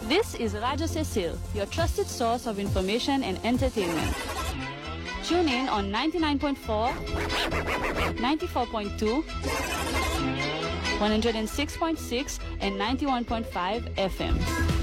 This is Radio Cecil, your trusted source of information and entertainment. Tune in on 99.4, 94.2, 106.6 and 91.5 FM.